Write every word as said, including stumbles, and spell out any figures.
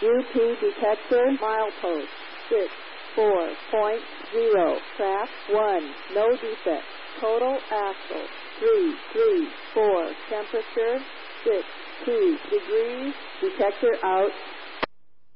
U P detector milepost six four point zero. Track one. No defect. Total axle three three four. Temperature six two degrees. Detector out.